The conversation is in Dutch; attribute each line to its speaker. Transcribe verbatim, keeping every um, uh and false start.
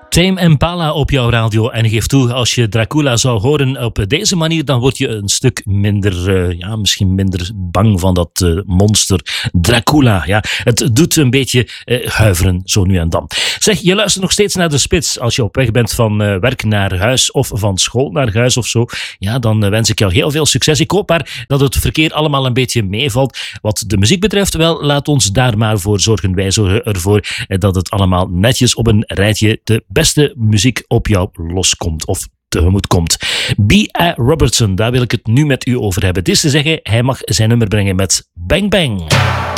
Speaker 1: Tame Impala op jouw radio. En geef toe, als je Dracula zou horen op deze manier, dan word je een stuk minder, uh, ja, misschien minder bang van dat uh, monster Dracula. Ja, het doet een beetje uh, huiveren, zo nu en dan. Zeg, je luistert nog steeds naar De Spits. Als je op weg bent van uh, werk naar huis of van school naar huis of zo, ja, dan uh, wens ik jou heel veel succes. Ik hoop maar dat het verkeer allemaal een beetje meevalt. Wat de muziek betreft, wel, laat ons daar maar voor zorgen. Wij zorgen ervoor uh, dat het allemaal netjes op een rijtje de beste muziek op jou loskomt of tegemoet komt. B A. Robertson, daar wil ik het nu met u over hebben. Het is te zeggen, hij mag zijn nummer brengen met Bang Bang.